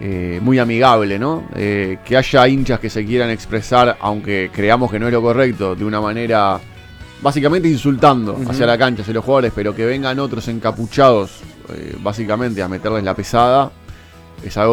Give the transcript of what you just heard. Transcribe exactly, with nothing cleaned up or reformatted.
eh, muy amigable, ¿no? Eh, que haya hinchas que se quieran expresar, aunque creamos que no es lo correcto, de una manera básicamente insultando uh-huh. hacia la cancha, hacia los jugadores, pero que vengan otros encapuchados, eh, básicamente a meterles la pesada, es algo